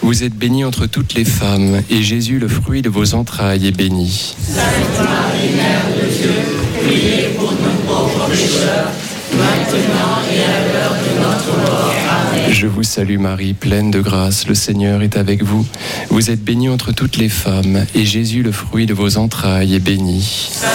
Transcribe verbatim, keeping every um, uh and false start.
Vous êtes bénie entre toutes les femmes, et Jésus, le fruit de vos entrailles, est béni. Sainte Marie, Mère de Dieu, priez pour nous pauvres pécheurs, maintenant et à l'heure de notre mort. Amen. Je vous salue Marie, pleine de grâce, le Seigneur est avec vous. Vous êtes bénie entre toutes les femmes, et Jésus, le fruit de vos entrailles, est béni.